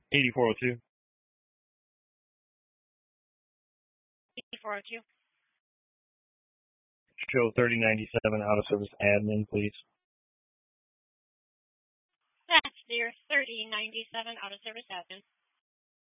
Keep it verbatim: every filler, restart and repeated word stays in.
eighty-four oh two. eighty-four oh two. Show thirty ninety-seven out of service admin, please. That's their thirty ninety-seven out of service admin.